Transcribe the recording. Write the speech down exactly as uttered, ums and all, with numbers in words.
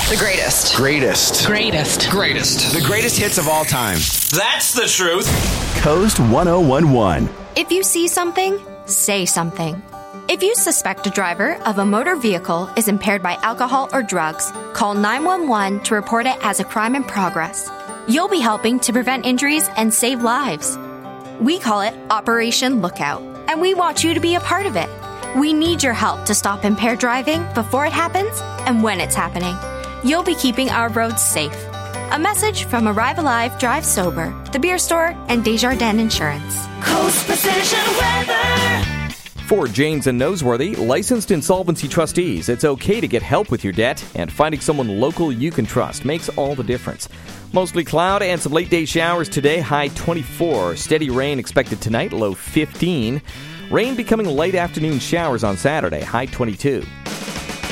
The greatest. Greatest. Greatest. Greatest. The greatest hits of all time. That's the truth. Coast one oh one one. If you see something, say something. If you suspect a driver of a motor vehicle is impaired by alcohol or drugs, call nine one one to report it as a crime in progress. You'll be helping to prevent injuries and save lives. We call it Operation Lookout, and we want you to be a part of it. We need your help to stop impaired driving before it happens and when it's happening. You'll be keeping our roads safe. A message from Arrive Alive, Drive Sober, the beer store, and Desjardins Insurance. Coast Precision Weather. For Janes and Noseworthy, licensed insolvency trustees, it's okay to get help with your debt, and finding someone local you can trust makes all the difference. Mostly cloud and some late day showers today, high twenty-four. Steady rain expected tonight, low fifteen. Rain becoming late afternoon showers on Saturday, high twenty-two.